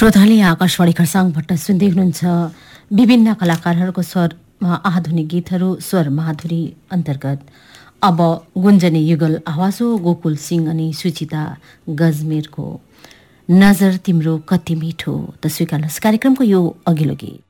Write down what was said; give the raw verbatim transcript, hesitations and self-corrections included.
श्रोताले आकाशवाणी खरसाङबाट सुन्दै हुनुहुन्छ विभिन्न कलाकारहरूको स्वर आधुनिक गीतहरू स्वर माधुरी अन्तर्गत। अब गुन्जने युगल आवाज हो गोकुल सिंह अनि सुचिता गजमेरको नजर तिम्रो कति मिठो। त स्वीकार्नुहोस् कार्यक्रमको यो अघिल्लो गीत।